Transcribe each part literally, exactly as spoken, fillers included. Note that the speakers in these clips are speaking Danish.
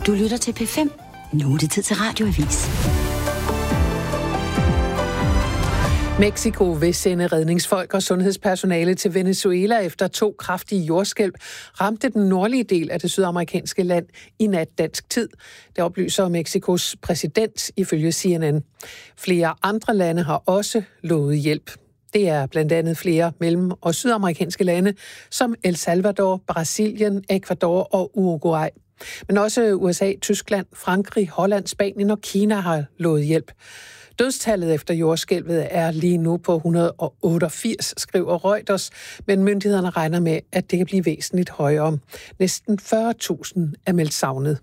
Du lytter til P fem. Nu er det tid til radioavis. Mexico vil sende redningsfolk og sundhedspersonale til Venezuela efter to kraftige jordskælv ramte den nordlige del af det sydamerikanske land i nat dansk tid. Det oplyser Mexikos præsident ifølge C N N. Flere andre lande har også lovet hjælp. Det er blandt andet flere mellem- og sydamerikanske lande som El Salvador, Brasilien, Ecuador og Uruguay. Men også U S A, Tyskland, Frankrig, Holland, Spanien og Kina har lovet hjælp. Dødstallet efter jordskælvet er lige nu på et hundrede og otteogfirs, skriver Reuters, men myndighederne regner med, at det kan blive væsentligt højere. Næsten fyrre tusind er meldt savnet.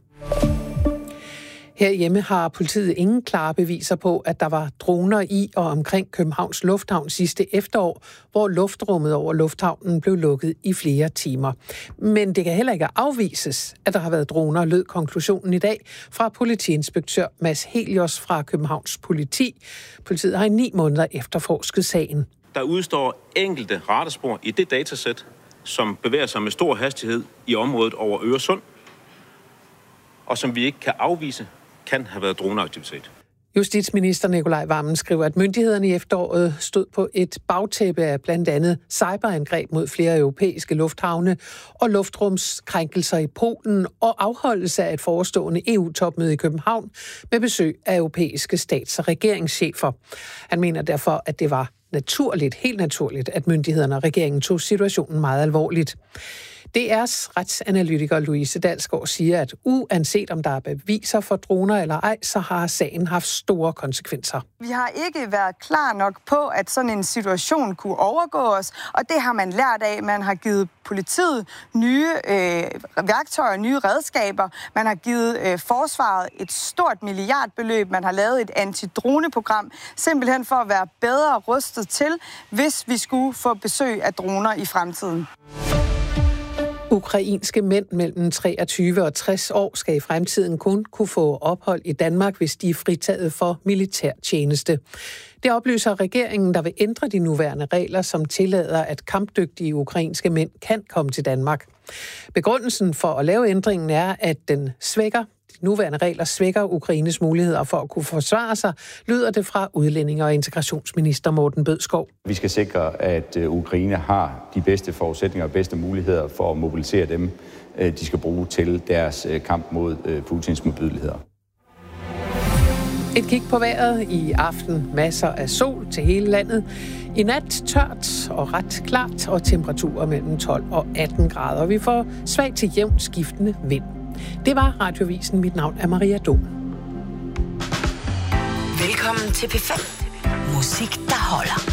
Herhjemme har politiet ingen klare beviser på, at der var droner i og omkring Københavns Lufthavn sidste efterår, hvor luftrummet over lufthavnen blev lukket i flere timer. Men det kan heller ikke afvises, at der har været droner, lød konklusionen i dag fra politiinspektør Mads Helios fra Københavns Politi. Politiet har i ni måneder efterforsket sagen. Der udstår enkelte radarspor i det datasæt, som bevæger sig med stor hastighed i området over Øresund, og som vi ikke kan afvise, kan have været droneaktivitet. Justitsminister Nikolaj Wammen skriver, at myndighederne i efteråret stod på et bagtæppe af blandt andet cyberangreb mod flere europæiske lufthavne og luftrumskrænkelser i Polen og afholdelse af et forestående E U-topmøde i København med besøg af europæiske stats- og regeringschefer. Han mener derfor, at det var naturligt, helt naturligt, at myndighederne og regeringen tog situationen meget alvorligt. D R's retsanalytiker Louise Dalsgaard siger, at uanset om der er beviser for droner eller ej, så har sagen haft store konsekvenser. Vi har ikke været klar nok på, at sådan en situation kunne overgå os, og det har man lært af. Man har givet politiet nye øh, værktøjer, nye redskaber. Man har givet øh, forsvaret et stort milliardbeløb. Man har lavet et antidroneprogram, simpelthen for at være bedre rustet til, hvis vi skulle få besøg af droner i fremtiden. Ukrainske mænd mellem treogtyve og tres år skal i fremtiden kun kunne få ophold i Danmark, hvis de er fritaget for militærtjeneste. Det oplyser regeringen, der vil ændre de nuværende regler, som tillader, at kampdygtige ukrainske mænd kan komme til Danmark. Begrundelsen for at lave ændringen er, at den svækker De nuværende regler svækker Ukraines muligheder for at kunne forsvare sig, lyder det fra udlændinge- og integrationsminister Morten Bødskov. Vi skal sikre, at Ukraine har de bedste forudsætninger og bedste muligheder for at mobilisere dem, de skal bruge til deres kamp mod Putins modbydeligheder. Et kig på vejret i aften. Masser af sol til hele landet. I nat tørt og ret klart, og temperaturer mellem tolv og atten grader. Vi får svag til jævnt skiftende vind. Det var Radioavisen. Mit navn er Maria Dom. Velkommen til P fem. Musik, der holder.